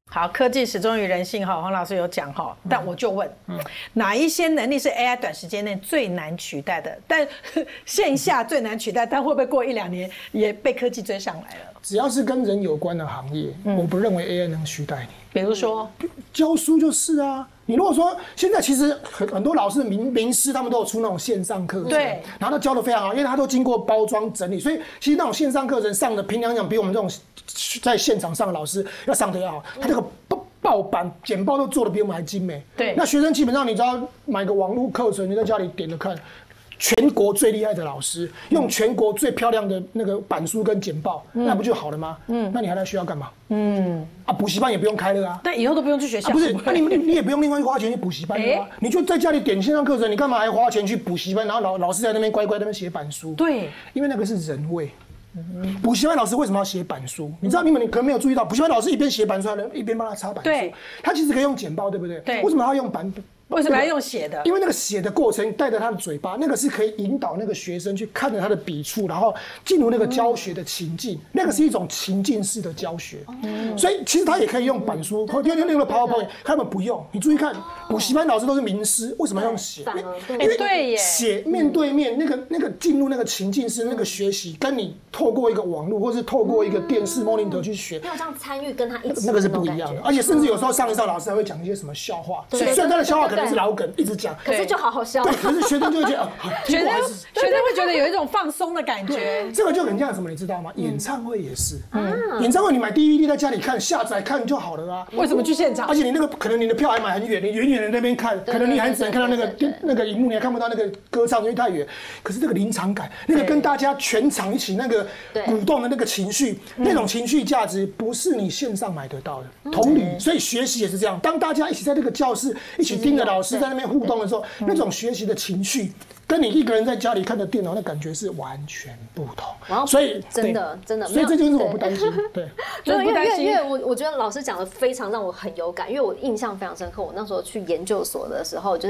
好，科技始终与人性哈，黄老师有讲哈，但我就问，哪一些能力是 AI 短时间内最难取代的？但线下最难取代，但会不会过1-2年也被科技追上来了？ 只要是跟人有关的行业，我不认为 AI 能取代你。 比如说教书就是啊，你如果说现在其实很多老师名师他们都有出那种线上课程， 对， 然后都教得非常好，因为他都经过包装整理，所以其实那种线上课程上的，凭良讲比我们这种在现场上的老师要上得要好，他这个报版简报都做得比我们还精美。 对， 那学生基本上你只要买个网络课程，你在家里点着看。全国最厉害的老师用全国最漂亮的那个板书跟简报，那不就好了吗？那你还来学校干嘛？补习班也不用开了啊。 但以后都不用去学校。 不是，那你也不用另外花钱去补习班了啊。你就在家里点线上课程，你干嘛还花钱去补习班？然后老师在那边乖乖在那边写板书。 对， 因为那个是人味。补习班老师为什么要写板书？你知道你可能没有注意到，补习班老师一边写板书，一边帮他擦板书。 对， 他其实可以用简报，对不对？ 对。 为什么他要用板？ 为什么要用写的？ 因为那个写的过程带着他的嘴巴，那个是可以引导那个学生去看着他的笔触，然后进入那个教学的情境。那个是一种情境式的教学，所以其实他也可以用板书，用了 PowerPoint， 他们不用。你注意看，补习班老师都是名师，为什么要用写？ 因为对耶， 写面对面那个进入那个情境式那个学习，跟你透过一个网络或是透过一个电视 monitor 去学， 没有这样参与跟他一起， 那个是不一样的。而且甚至有时候上一上老师还会讲一些什么笑话，虽然他的笑话可能是老梗，一直讲， 可是就好好笑。 对，可是学生就会觉得， 学生会觉得有一种放松的感觉。 这个就很像什么，你知道吗？演唱会也是，演唱会你买 DVD 在家里看，下载看就好了啊。 为什么去现场？ 而且你那个可能你的票还买很远，你远远的那边看，可能你还只能看到那个荧幕，你还看不到那个歌唱，因为太远。可是这个临场感，那个跟大家全场一起那个鼓动的那个情绪，那种情绪价值不是你线上买得到的。同理，所以学习也是这样。当大家一起在这个教室一起盯着老师在那边互动的时候，那种学习的情绪，跟你一个人在家里看着电脑，那感觉是完全不同。所以真的， 所以这就是我不担心。对， 因为我觉得老师讲的非常让我很有感，因为我印象非常深刻。我那时候去研究所的时候，就是